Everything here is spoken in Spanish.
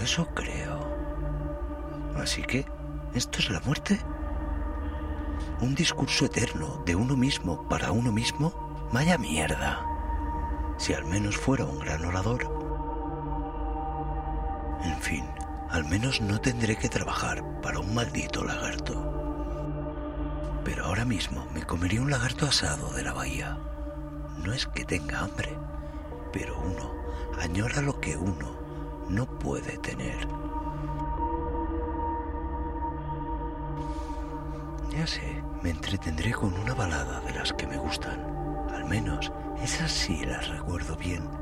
eso creo. Así que, ¿esto es la muerte? ¿Un discurso eterno de uno mismo para uno mismo? ¡Vaya mierda! Si al menos fuera un gran orador. En fin, al menos no tendré que trabajar para un maldito lagarto. Pero ahora mismo me comería un lagarto asado de la bahía. No es que tenga hambre, pero uno añora lo que uno no puede tener. Ya sé, me entretendré con una balada de las que me gustan. Al menos esas sí las recuerdo bien.